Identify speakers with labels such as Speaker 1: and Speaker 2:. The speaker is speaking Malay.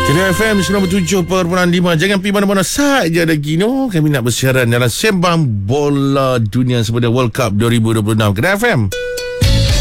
Speaker 1: Kedah FM 97.5. Jangan pergi mana-mana saja ada Gino. Kami nak bersiaran dalam Sembang Bola Dunia sepada World Cup 2026. Kedah FM.